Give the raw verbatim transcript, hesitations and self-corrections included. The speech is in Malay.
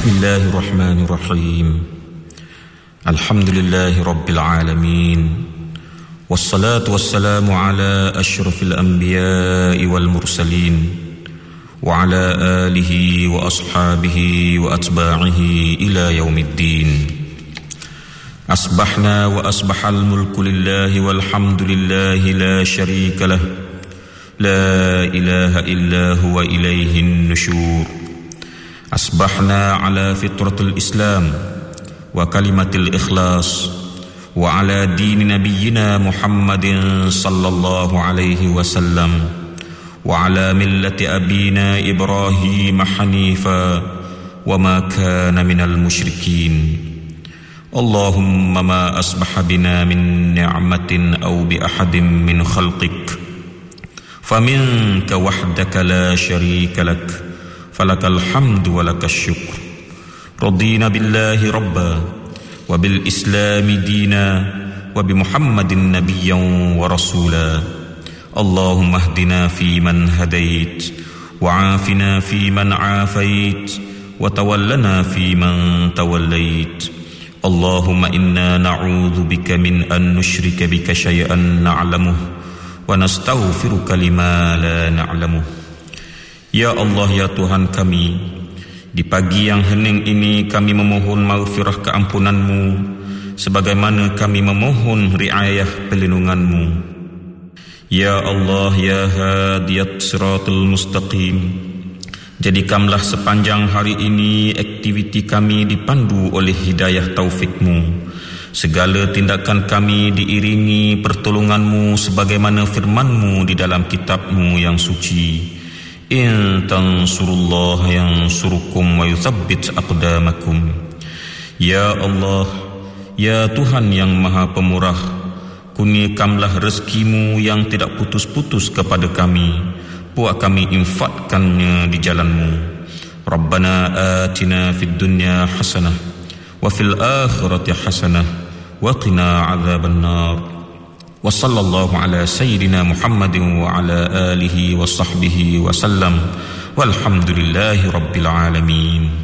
Bismillahirrahmanirrahim. Alhamdulillahi Rabbil Alamin. Wassalatu wassalamu ala ashrafil anbiya'i wal mursalin wa ala alihi wa ashabihi wa atba'ihi ila yaumiddin. Asbahna wa asbahal mulku lillahi walhamdulillahi la sharika lah. La ilaha illa huwa ilaihin nusyur. Asbahna ala fitratul Islam wa kalimatil ikhlas wa ala dini nabiyyina Muhammadin sallallahu alaihi wasallam wa ala millati abina Ibrahim hanifa wa ma kana minal musyrikin. Allahumma ma asbaha bina min ni'matin aw bi ahadin min khalqik faminka wahdaka la sharika lak falakal hamdu wa lakas syukr. Radina billahi rabba wa bil islami dina wa bi Muhammadin nabiyyan wa rasula. Allahumma hdina fi man hadait wa afina fi man afait wa tawallana fi man tawallait. Allahumma inna na'udzu bika min an nusyrika bika syai'an na'lamuh wa nastaghfiruka lima la na'lamuh. Ya Allah, ya Tuhan kami, di pagi yang hening ini kami memohon maghfirah keampunan-Mu sebagaimana kami memohon riayah perlindungan-Mu. Ya Allah, ya hadiyat siratul mustaqim, jadikanlah sepanjang hari ini aktiviti kami dipandu oleh hidayah taufik-Mu. Segala tindakan kami diiringi pertolongan-Mu sebagaimana firman-Mu di dalam kitab-Mu yang suci. In tansurullah yansurukum wa yuthabbit aqdamakum. Ya Allah, ya Tuhan yang Maha Pemurah, kurniakanlah rezeki-Mu yang tidak putus-putus kepada kami, buat kami infakkannya di jalan-Mu. Rabbana atina fid dunya hasanah wa fil akhirati hasanah wa qina adzabannar. Wa sallallahu ala sayyidina Muhammadin wa ala alihi wa sahbihi wa sallam walhamdulillahi rabbil alamin.